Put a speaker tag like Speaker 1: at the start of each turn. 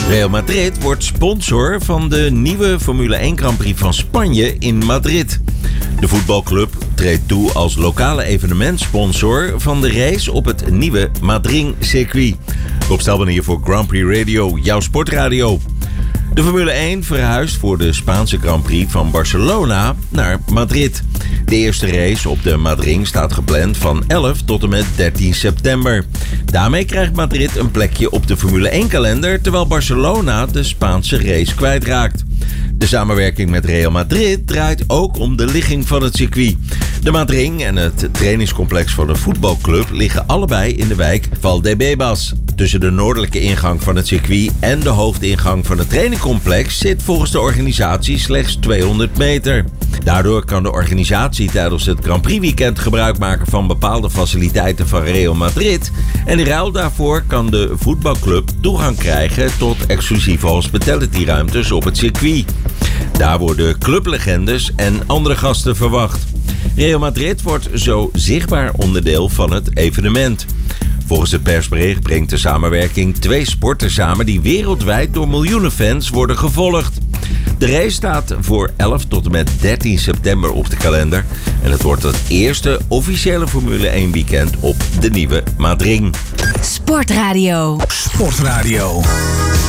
Speaker 1: Real Madrid wordt sponsor van de nieuwe Formule 1 Grand Prix van Spanje in Madrid. De voetbalclub treedt toe als lokale evenementsponsor van de race op het nieuwe Madrid-circuit. Rob Stelman hier voor Grand Prix Radio, jouw sportradio. De Formule 1 verhuist voor de Spaanse Grand Prix van Barcelona naar Madrid. De eerste race op de Madrid staat gepland van 11 tot en met 13 september. Daarmee krijgt Madrid een plekje op de Formule 1-kalender, terwijl Barcelona de Spaanse race kwijtraakt. De samenwerking met Real Madrid draait ook om de ligging van het circuit. De Madrid en het trainingscomplex van de voetbalclub liggen allebei in de wijk Valdebebas. Tussen de noordelijke ingang van het circuit en de hoofdingang van het trainingcomplex zit volgens de organisatie slechts 200 meter. Daardoor kan de organisatie tijdens het Grand Prix weekend gebruik maken van bepaalde faciliteiten van Real Madrid. En in ruil daarvoor kan de voetbalclub toegang krijgen tot exclusieve hospitality-ruimtes op het circuit. Daar worden clublegendes en andere gasten verwacht. Real Madrid wordt zo zichtbaar onderdeel van het evenement. Volgens het persbericht brengt de samenwerking twee sporten samen die wereldwijd door miljoenen fans worden gevolgd. De race staat voor 11 tot en met 13 september op de kalender. En het wordt het eerste officiële Formule 1 weekend op de nieuwe Madrid.
Speaker 2: Sportradio.